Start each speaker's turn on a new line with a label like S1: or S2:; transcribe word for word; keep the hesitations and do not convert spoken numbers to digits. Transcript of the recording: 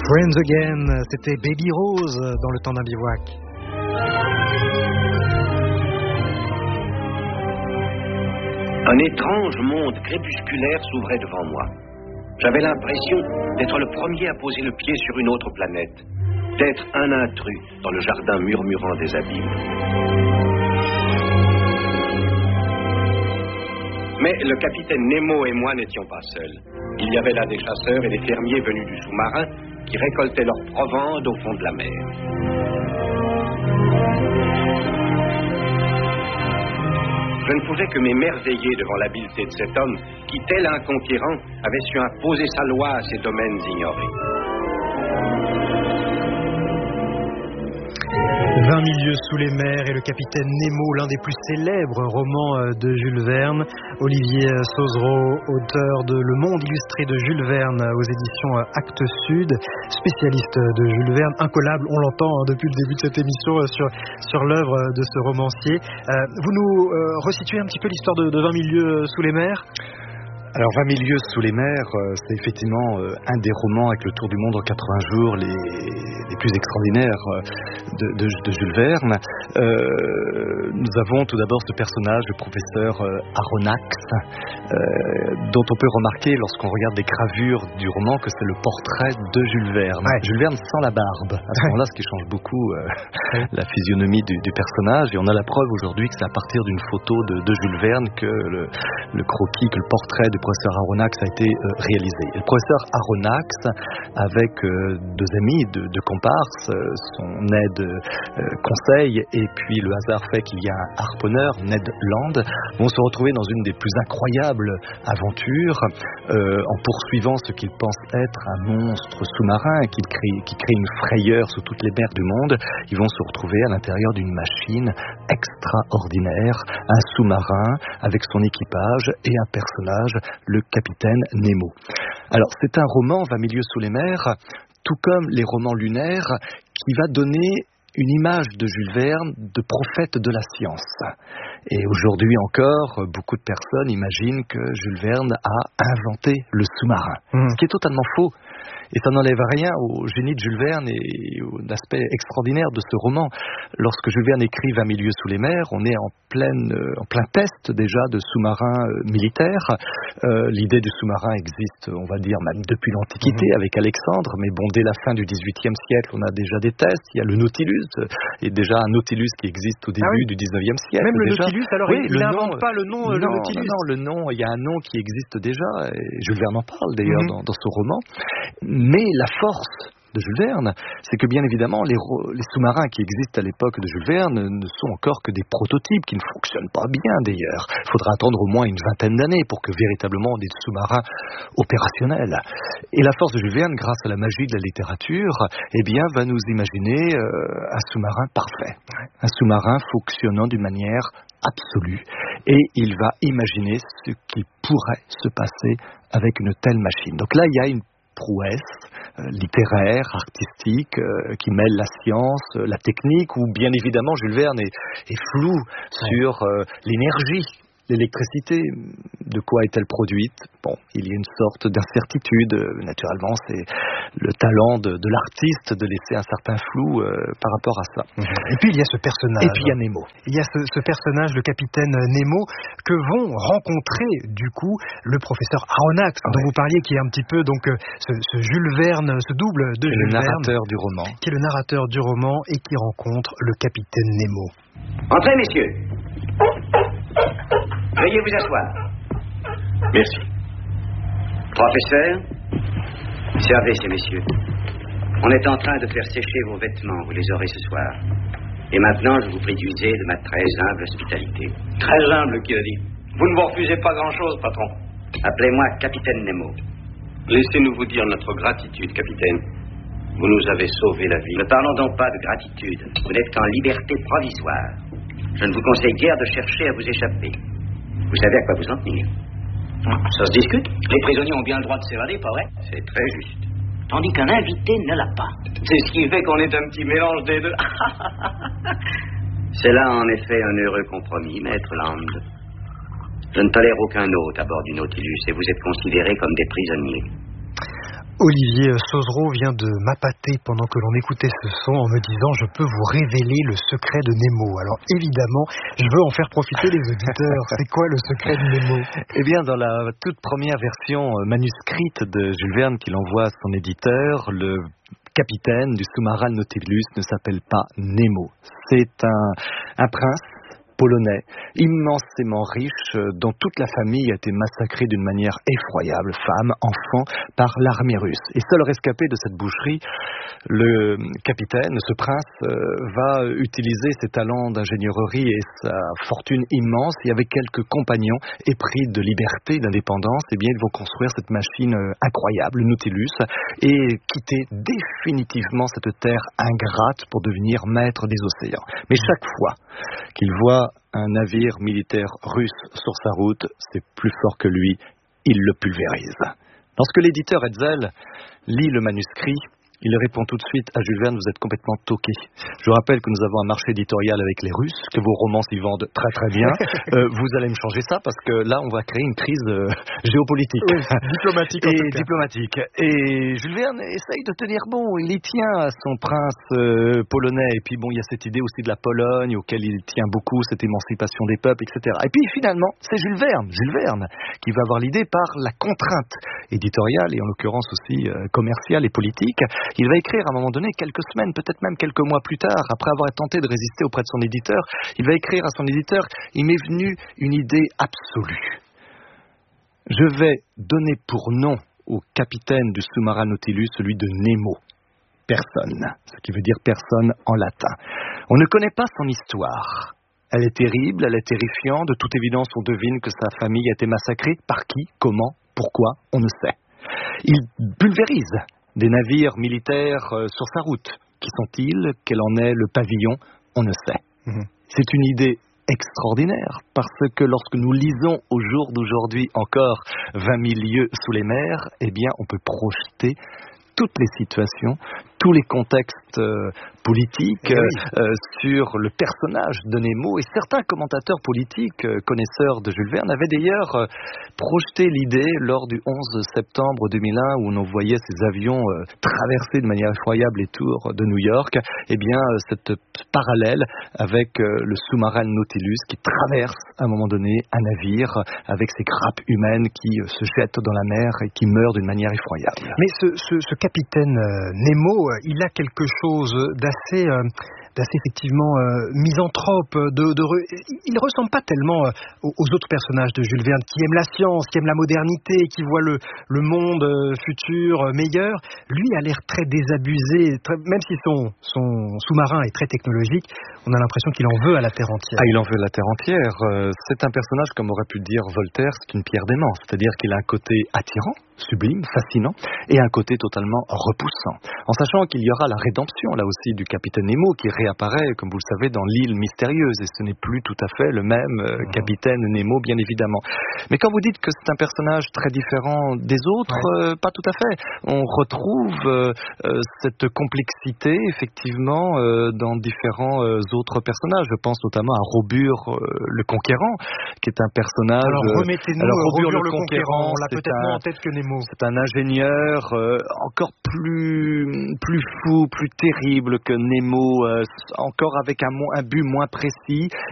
S1: Friends Again, c'était Baby Rose dans Le Temps d'un bivouac.
S2: Un étrange monde crépusculaire s'ouvrait devant moi. J'avais l'impression d'être le premier à poser le pied sur une autre planète, d'être un intrus dans le jardin murmurant des abîmes. Mais le capitaine Nemo et moi n'étions pas seuls. Il y avait là des chasseurs et des fermiers venus du sous-marin qui récoltaient leur provende au fond de la mer. Je ne pouvais que m'émerveiller devant l'habileté de cet homme qui, tel un conquérant, avait su imposer sa loi à ces domaines ignorés.
S1: vingt mille lieues sous les mers et le capitaine Nemo, l'un des plus célèbres romans de Jules Verne. Olivier Sauzereau, auteur de Le Monde illustré de Jules Verne aux éditions Actes Sud, spécialiste de Jules Verne, incollable, on l'entend hein, depuis le début de cette émission euh, sur, sur l'œuvre de ce romancier. Euh, vous nous euh, resituez un petit peu l'histoire de, de vingt mille lieues sous les mers ?
S3: Alors vingt mille lieues sous les mers, c'est effectivement un des romans avec le tour du monde en quatre-vingts jours les, les plus extraordinaires de, de, de Jules Verne. Euh, nous avons tout d'abord ce personnage, le professeur Aronnax, euh, dont on peut remarquer lorsqu'on regarde les gravures du roman que c'est le portrait de Jules Verne. Ouais. Jules Verne sans la barbe, à ce moment-là, ce qui change beaucoup euh, la physionomie du, du personnage. Et on a la preuve aujourd'hui que c'est à partir d'une photo de, de Jules Verne que le, le croquis, que le portrait du professeur Aronnax a été euh, réalisé. Et le professeur Aronnax, avec euh, deux amis, deux, deux comparses, euh, son aide euh, conseil, et puis le hasard fait qu'il y a un harponneur, Ned Land, vont se retrouver dans une des plus incroyables aventures, euh, en poursuivant ce qu'ils pensent être un monstre sous-marin qui crée, qui crée une frayeur sous toutes les mers du monde. Ils vont se retrouver à l'intérieur d'une machine extraordinaire, un sous-marin avec son équipage et un personnage, le capitaine Nemo. Alors c'est un roman, vingt mille lieues sous les mers, tout comme les romans lunaires, qui va donner une image de Jules Verne de prophète de la science. Et aujourd'hui encore, beaucoup de personnes imaginent que Jules Verne a inventé le sous-marin, mmh. ce qui est totalement faux. Et ça n'enlève rien au génie de Jules Verne et au aspect extraordinaire de ce roman. Lorsque Jules Verne écrit vingt mille lieues sous les mers, on est en, pleine, euh, en plein test déjà de sous-marins euh, militaires. Euh, l'idée du sous-marin existe, on va dire, même depuis l'Antiquité mmh. avec Alexandre, mais bon, dès la fin du dix-huitième siècle, on a déjà des tests. Il y a le Nautilus, et déjà un Nautilus qui existe au début ah oui. du dix-neuvième siècle.
S1: Même le
S3: déjà.
S1: Nautilus, alors oui, il n'invente pas le nom,
S3: non,
S1: le Nautilus.
S3: Non, le nom, il y a un nom qui existe déjà, et Jules Verne en parle d'ailleurs mmh. dans, dans ce roman. Mais la force de Jules Verne, c'est que bien évidemment les, les sous-marins qui existent à l'époque de Jules Verne ne sont encore que des prototypes qui ne fonctionnent pas bien d'ailleurs. Il faudra attendre au moins une vingtaine d'années pour que véritablement on ait des sous-marins opérationnels. Et la force de Jules Verne, grâce à la magie de la littérature, eh bien, va nous imaginer euh, un sous-marin parfait, un sous-marin fonctionnant d'une manière absolue. Et il va imaginer ce qui pourrait se passer avec une telle machine. Donc là, il y a une prouesse euh, littéraire, artistique, euh, qui mêle la science, euh, la technique, où bien évidemment Jules Verne est, est flou ouais. sur euh, l'énergie, l'électricité. De quoi est-elle produite ? Bon, il y a une sorte d'incertitude. Naturellement, c'est le talent de, de l'artiste de laisser un certain flou euh, par rapport à ça.
S1: Et puis il y a ce personnage.
S3: Et puis il y a Nemo.
S1: Il y a ce, ce personnage, le capitaine Nemo, que vont rencontrer du coup le professeur Aronnax, ouais. dont vous parliez, qui est un petit peu donc ce, ce Jules Verne, ce double de Jules Verne,
S3: le narrateur du roman,
S1: qui est le narrateur du roman et qui rencontre le capitaine Nemo.
S2: Entrez, messieurs. Veuillez vous asseoir. Merci. Professeur, servez ces messieurs. On est en train de faire sécher vos vêtements, vous les aurez ce soir. Et maintenant, je vous prie d'user de ma très humble hospitalité.
S4: Très humble, qui a dit. Vous ne vous refusez pas grand-chose, patron.
S2: Appelez-moi Capitaine Nemo.
S4: Laissez-nous vous dire notre gratitude, capitaine. Vous nous avez sauvé la vie.
S2: Ne parlons donc pas de gratitude. Vous n'êtes qu'en liberté provisoire. Je ne vous conseille guère de chercher à vous échapper. Vous savez à quoi vous en tenir.
S4: Ça se discute. Les prisonniers ont bien le droit de s'évader, pas vrai?
S2: C'est très juste.
S4: Tandis qu'un invité ne l'a pas. C'est ce qui fait qu'on est un petit mélange des deux.
S2: C'est là en effet un heureux compromis, maître Land. Je ne tolère aucun hôte à bord du Nautilus et vous êtes considérés comme des prisonniers.
S1: Olivier Sauzereau vient de m'appâter pendant que l'on écoutait ce son en me disant « Je peux vous révéler le secret de Nemo ». Alors évidemment, je veux en faire profiter les auditeurs. C'est quoi le secret de Nemo ?
S3: Eh bien, dans la toute première version manuscrite de Jules Verne qu'il envoie à son éditeur, le capitaine du sous-marin Nautilus ne s'appelle pas Nemo. C'est un, un prince polonais, immensément riche, dont toute la famille a été massacrée d'une manière effroyable, femmes, enfants, par l'armée russe. Et seul rescapé de cette boucherie, le capitaine, ce prince, euh, va utiliser ses talents d'ingénierie et sa fortune immense, et avec quelques compagnons épris de liberté, d'indépendance, eh bien, ils vont construire cette machine incroyable, le Nautilus, et quitter définitivement cette terre ingrate pour devenir maître des océans. Mais chaque fois qu'il voit un navire militaire russe sur sa route, c'est plus fort que lui, il le pulvérise. Lorsque l'éditeur Hetzel lit le manuscrit, il répond tout de suite à Jules Verne, vous êtes complètement toqué. Je vous rappelle que nous avons un marché éditorial avec les Russes, que vos romans s'y vendent très très bien. Euh, vous allez me changer ça parce que là on va créer une crise euh, géopolitique.
S1: Oui, diplomatique en
S3: et
S1: tout cas.
S3: diplomatique. Et Jules Verne essaye de tenir bon, il y tient à son prince euh, polonais. Et puis bon, il y a cette idée aussi de la Pologne auquel il tient beaucoup, cette émancipation des peuples, et cetera. Et puis finalement, c'est Jules Verne, Jules Verne, qui va avoir l'idée par la contrainte éditoriale et en l'occurrence aussi euh, commerciale et politique. Il va écrire à un moment donné, quelques semaines, peut-être même quelques mois plus tard, après avoir tenté de résister auprès de son éditeur, il va écrire à son éditeur, il m'est venu une idée absolue. Je vais donner pour nom au capitaine du sous-marin Nautilus celui de Nemo. Personne, ce qui veut dire personne en latin. On ne connaît pas son histoire. Elle est terrible, elle est terrifiante. De toute évidence, on devine que sa famille a été massacrée. Par qui, comment, pourquoi, on ne sait. Il pulvérise des navires militaires euh, sur sa route. Qui sont-ils? Quel en est le pavillon? On ne sait. Mmh. C'est une idée extraordinaire, parce que lorsque nous lisons au jour d'aujourd'hui encore vingt mille lieues sous les mers, eh bien on peut projeter toutes les situations, tous les contextes euh, politiques oui. euh, sur le personnage de Nemo. Et certains commentateurs politiques, euh, connaisseurs de Jules Verne, avaient d'ailleurs euh, projeté l'idée lors du onze septembre deux mille un, où on voyait ces avions euh, traverser de manière effroyable les tours de New York. Eh bien, euh, cette parallèle avec euh, le sous-marin Nautilus qui traverse à un moment donné un navire avec ses grappes humaines qui euh, se jettent dans la mer et qui meurent d'une manière effroyable.
S1: Mais ce, ce, ce capitaine euh, Nemo, euh, il a quelque chose d'assez, euh, d'assez effectivement euh, misanthrope. De, de re... Il ne ressemble pas tellement euh, aux autres personnages de Jules Verne qui aiment la science, qui aiment la modernité, qui voient le, le monde euh, futur euh, meilleur. Lui a l'air très désabusé, très... même si son, son sous-marin est très technologique, on a l'impression qu'il en veut à la terre entière.
S3: Ah, il en veut à la terre entière. Euh, c'est un personnage, comme aurait pu le dire Voltaire, c'est une pierre d'aimant. C'est-à-dire qu'il a un côté attirant, sublime, fascinant, et un côté totalement repoussant. En sachant qu'il y aura la rédemption, là aussi, du capitaine Nemo, qui réapparaît, comme vous le savez, dans l'île mystérieuse, et ce n'est plus tout à fait le même euh, mmh. capitaine Nemo, bien évidemment. Mais quand vous dites que c'est un personnage très différent des autres, ouais. euh, pas tout à fait. On retrouve euh, euh, cette complexité, effectivement, euh, dans différents euh, autres personnages. Je pense notamment à Robur euh, le Conquérant, qui est un personnage...
S1: Alors remettez-nous alors, Robur, Robur le, le Conquérant, on l'a peut-être moins en tête que Nemo.
S3: C'est un ingénieur euh, encore plus, plus fou, plus terrible que Nemo, euh, encore avec un, un but moins précis,